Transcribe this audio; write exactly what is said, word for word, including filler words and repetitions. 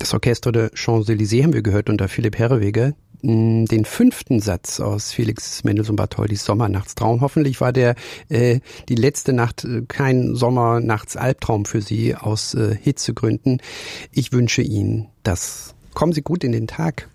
Das Orchestre de Champs-Élysées haben wir gehört unter Philipp Herreweghe. Den fünften Satz aus Felix Mendelssohn Bartholdys Sommernachtstraum. Hoffentlich war der äh, die letzte Nacht äh, kein Sommernachtsalbtraum für Sie aus äh, Hitzegründen. Ich wünsche Ihnen das. Kommen Sie gut in den Tag.